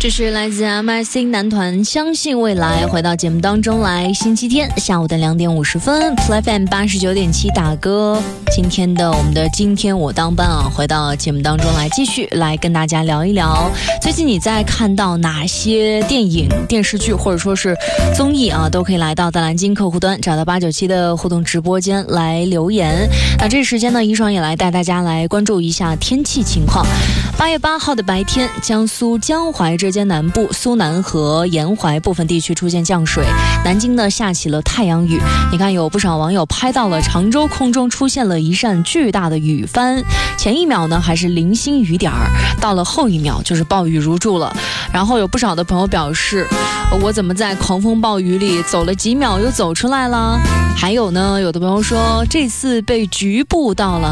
这是来自 MIC 男团相信未来，回到节目当中来。星期天下午的2点50分 Play FM 89.7打歌。今天的我们的今天我当班啊，回到节目当中来，继续来跟大家聊一聊最近你在看到哪些电影、电视剧或者说是综艺啊，都可以来到大蓝鲸客户端，找到897的互动直播间来留言。那这时间呢，一爽也来带大家来关注一下天气情况。8月8号的白天，江苏江淮浙江南部、苏南和沿淮部分地区出现降水，南京呢下起了太阳雨。你看，有不少网友拍到了常州空中出现了一扇巨大的雨帆，前一秒呢还是零星雨点儿，到了后一秒就是暴雨如注了。然后有不少的朋友表示，我怎么在狂风暴雨里走了几秒又走出来了？还有呢，有的朋友说这次被局部到了